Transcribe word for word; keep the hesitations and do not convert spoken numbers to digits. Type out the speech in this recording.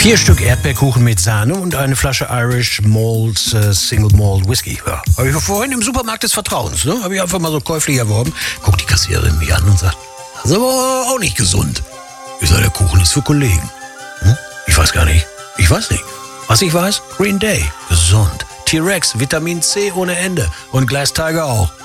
Vier Stück Erdbeerkuchen mit Sahne und eine Flasche Irish Malt äh, Single Malt Whisky. Ja, habe ich vorhin im Supermarkt des Vertrauens. Ne? Habe ich einfach mal so käuflich erworben. Guckt die Kassiererin mich an und sagt, das ist aber auch nicht gesund. Ich sage, der Kuchen ist für Kollegen. Hm? Ich weiß gar nicht. Ich weiß nicht. Was ich weiß? Green Day. Gesund. T-Rex, Vitamin C ohne Ende. Und Glass Tiger auch.